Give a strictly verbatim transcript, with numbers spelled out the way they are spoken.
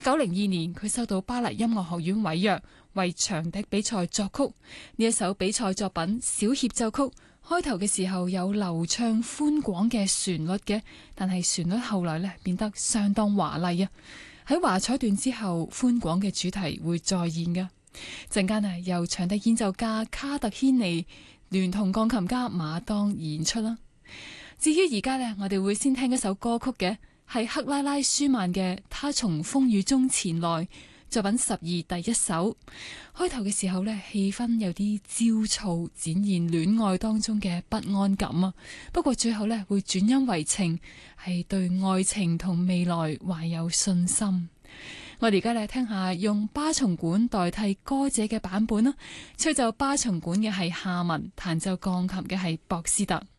九零二年，佢收到巴黎音樂學院委約，為長笛比賽作曲。呢一首比賽作品小協奏曲，開頭嘅時候有流暢寬廣嘅旋律嘅，但係旋律後來呢變得相當華麗啊！喺華彩段之後，寬廣嘅主題會再現噶。陣間啊，由長笛演奏家卡特軒尼聯同鋼琴家馬當演出啦。至於而家呢，我哋會先聽一首歌曲嘅。係克拉拉舒曼嘅《他從風雨中前來》，作品十二第一首。開頭嘅時候呢，氣氛有啲焦躁，展現戀愛當中嘅不安感啊。不過最後呢，會轉陰為晴，係對愛情同未來懷有信心。我哋而家嚟聽下用巴松管代替歌者嘅版本啦。吹奏巴松管嘅係夏文，彈奏鋼琴嘅係博斯特。